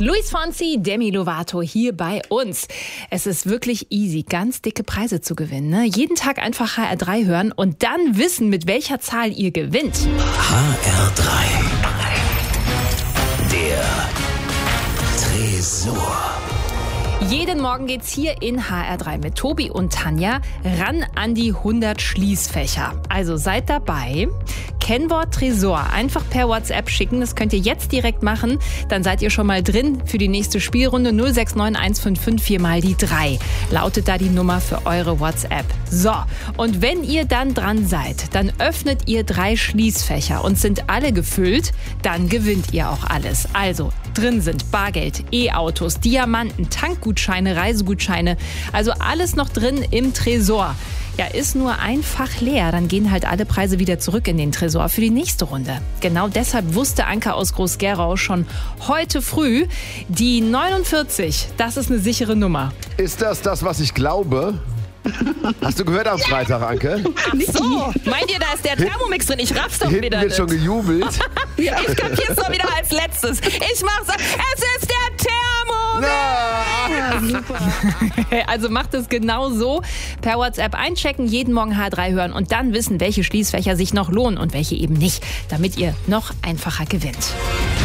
Luis Fonsi, Demi Lovato hier bei uns. Es ist wirklich easy, ganz dicke Preise zu gewinnen. Ne? Jeden Tag einfach HR3 hören und dann wissen, mit welcher Zahl ihr gewinnt. HR3. Der Tresor. Jeden Morgen geht's hier in HR3 mit Tobi und Tanja ran an die 100 Schließfächer. Also seid dabei. Kennwort Tresor einfach per WhatsApp schicken. Das könnt ihr jetzt direkt machen. Dann seid ihr schon mal drin für die nächste Spielrunde. 069155 4 mal die 3 lautet da die Nummer für eure WhatsApp. So, und wenn ihr dann dran seid, dann öffnet ihr 3 Schließfächer und sind alle gefüllt, dann gewinnt ihr auch alles. Also drin sind Bargeld, E-Autos, Diamanten, Tankgutscheine, Reisegutscheine. Also alles noch drin im Tresor. Ja, ist nur ein Fach leer, dann gehen halt alle Preise wieder zurück in den Tresor für die nächste Runde. Genau deshalb wusste Anke aus Groß-Gerau schon heute früh, die 49, das ist eine sichere Nummer. Ist das, was ich glaube? Hast du gehört am Freitag, Anke? So, meint ihr, da ist der Thermomix drin? Ich raff's doch Hinten wieder wird nicht. schon gejubelt. Ich kapier's doch wieder als letztes. Ich mach's, es ist der Thermomix! Ja, super. Also macht es genau so. Per WhatsApp einchecken, jeden Morgen H3 hören und dann wissen, welche Schließfächer sich noch lohnen und welche eben nicht, damit ihr noch einfacher gewinnt.